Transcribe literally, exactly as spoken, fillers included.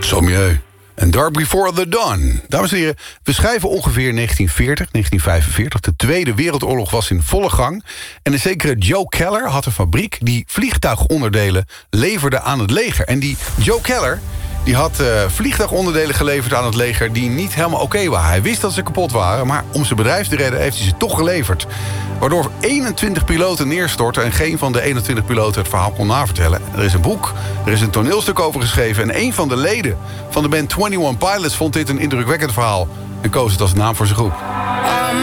Sommieu. En Dark Before the Dawn. Dames en heren, we schrijven ongeveer negentien veertig, negentien vijfenveertig. De Tweede Wereldoorlog was in volle gang. En een zekere Joe Keller had een fabriek die vliegtuigonderdelen leverde aan het leger. En die Joe Keller die had uh, vliegtuigonderdelen geleverd aan het leger die niet helemaal oké okay waren. Hij wist dat ze kapot waren, maar om zijn bedrijf te redden heeft hij ze toch geleverd. Waardoor eenentwintig piloten neerstortten en geen van de eenentwintig piloten het verhaal kon navertellen. Er is een boek, er is een toneelstuk over geschreven en een van de leden van de band eenentwintig Pilots vond dit een indrukwekkend verhaal en koos het als naam voor zijn groep.